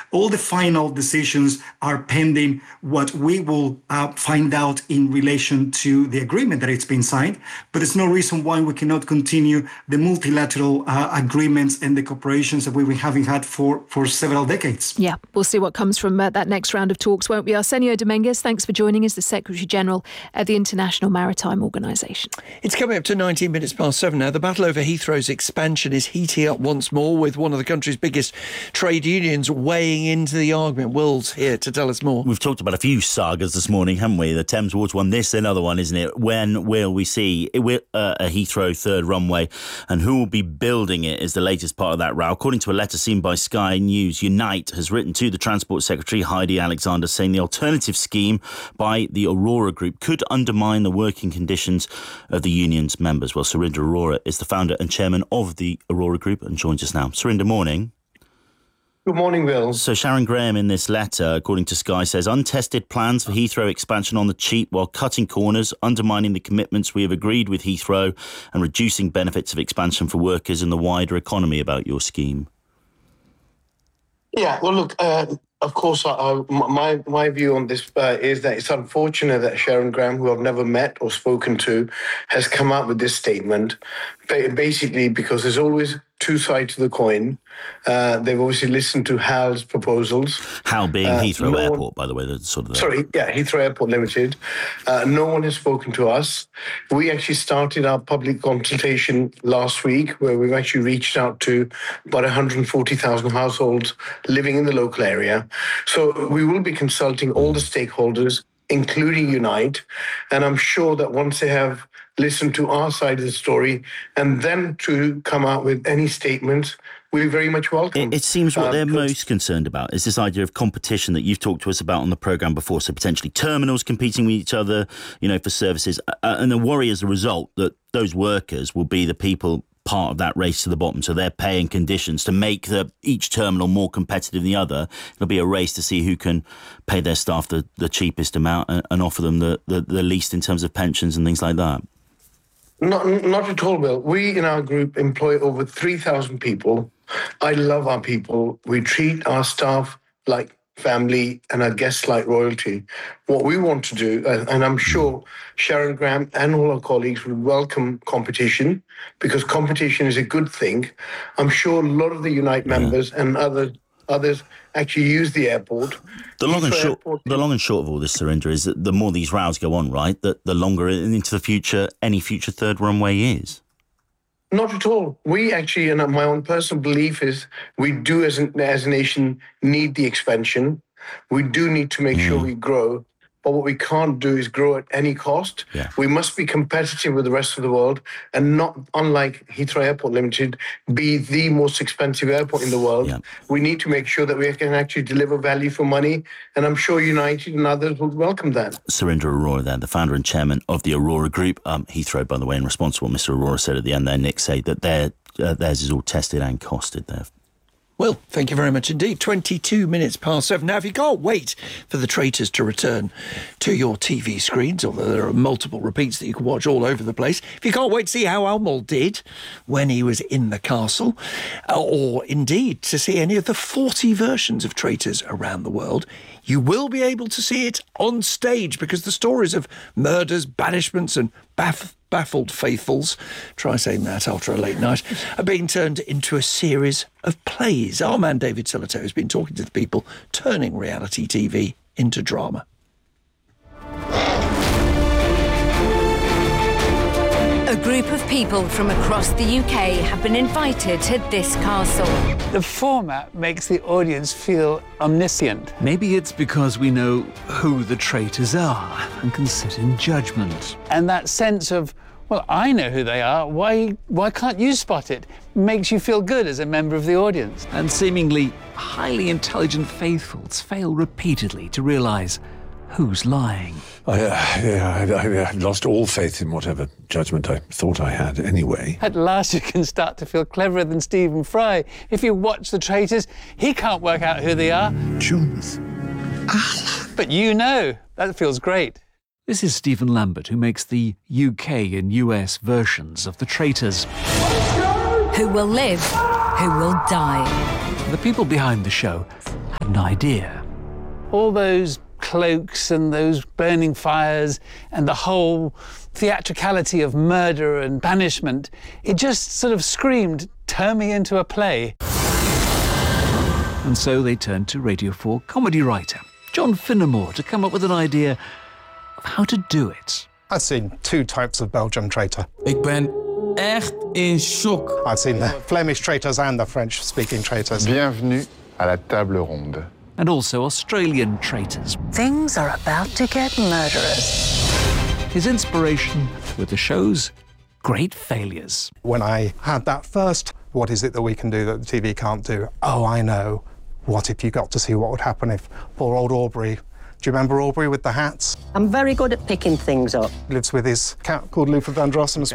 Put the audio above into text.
All the final decisions are pending what we will find out in relation to the agreement that it's been signed. But there's no reason why we cannot continue the multilateral agreements and the cooperations that we've been having had for several decades. Yeah, we'll see what comes from that next round of talks, won't we? Arsenio Dominguez, thanks for joining us, the Secretary General of the International Maritime Organisation. It's coming up to 19 minutes past 7 now. The battle over Heathrow's expansion is heating up once more, with one of the country's biggest trade unions weighing into the argument. Will's here to tell us more. We've talked about a few sagas this morning, haven't we? The Thames Water one, this another one, isn't it? When will we see a Heathrow third runway, and who will be building it is the latest part of that row. According to a letter seen by Sky News, Unite has written to the Transport Secretary, Heidi Alexander, saying the alternative scheme by the Aurora Group could undermine the working conditions of the union's members. Well, Surinder Arora is the founder and chairman of the Aurora Group and joins us now. Surinder, morning. Good morning, Will. So Sharon Graham in this letter, according to Sky, says untested plans for Heathrow expansion on the cheap while cutting corners, undermining the commitments we have agreed with Heathrow and reducing benefits of expansion for workers and the wider economy. About your scheme. Yeah, well, look, of course, my view on this is that it's unfortunate that Sharon Graham, who I've never met or spoken to, has come out with this statement, basically because there's always two sides to the coin. They've obviously listened to HAL's proposals. HAL being Heathrow Airport, by the way. Heathrow Airport Limited. No one has spoken to us. We actually started our public consultation last week, where we've actually reached out to about 140,000 households living in the local area. So we will be consulting all the stakeholders, including Unite, and I'm sure that once they have listened to our side of the story and then to come out with any statements, we very much welcome. It seems what they're most concerned about is this idea of competition that you've talked to us about on the programme before, so potentially terminals competing with each other, for services, and the worry as a result that those workers will be the people part of that race to the bottom, so they're paying conditions to make each terminal more competitive than the other. It'll be a race to see who can pay their staff the cheapest amount and offer them the least in terms of pensions and things like that. Not at all, Will. We in our group employ over 3,000 people. I love our people. We treat our staff like family and our guests like royalty. What we want to do, and I'm sure Sharon Graham and all our colleagues would welcome competition, because competition is a good thing. I'm sure a lot of the Unite members and others actually use the airport. The long and short of all this, Surinder, is that the more these rows go on, right, that the longer into the future any future third runway is. Not at all. We actually, and my own personal belief is, we do as a nation need the expansion. We do need to make sure we grow. But what we can't do is grow at any cost. Yeah. We must be competitive with the rest of the world and not, unlike Heathrow Airport Limited, be the most expensive airport in the world. Yeah. We need to make sure that we can actually deliver value for money, and I'm sure United and others would welcome that. Surinder Arora there, the founder and chairman of the Aurora Group. Heathrow, by the way, in response to what Mr Arora said at the end there, Nick, say that theirs is all tested and costed there. Well, thank you very much indeed. 22 minutes past 7. Now, if you can't wait for the Traitors to return to your TV screens, although there are multiple repeats that you can watch all over the place, if you can't wait to see how Almol did when he was in the castle, or indeed to see any of the 40 versions of Traitors around the world, you will be able to see it on stage, because the stories of murders, banishments and baffled faithfuls, try saying that after a late night, are being turned into a series of plays. Our man David Sillito has been talking to the people turning reality TV into drama. A group of people from across the UK have been invited to this castle. The format makes the audience feel omniscient. Maybe it's because we know who the traitors are and can sit in judgment. And that sense of, well, I know who they are, why can't you spot it? Makes you feel good as a member of the audience. And seemingly highly intelligent faithfuls fail repeatedly to realise who's lying. I lost all faith in whatever judgment I thought I had anyway. At last you can start to feel cleverer than Stephen Fry. If you watch The Traitors, he can't work out who they are. Jonathan. But you know. That feels great. This is Stephen Lambert, who makes the UK and US versions of The Traitors. Who will live? Who will die? The people behind the show had an idea. All those cloaks and those burning fires and the whole theatricality of murder and banishment, it just sort of screamed, turn me into a play. And so they turned to Radio 4 comedy writer John Finnemore to come up with an idea of how to do it. I've seen two types of Belgian traitor. Ik ben echt in shock. I've seen the Flemish traitors and the French-speaking traitors. Bienvenue à la table ronde. And also Australian traitors. Things are about to get murderous. His inspiration were the show's great failures. When I had that first, what is it that we can do that the TV can't do? Oh, I know. What if you got to see what would happen if poor old Aubrey, do you remember Aubrey with the hats? I'm very good at picking things up. Lives with his cat called Luther Vandross.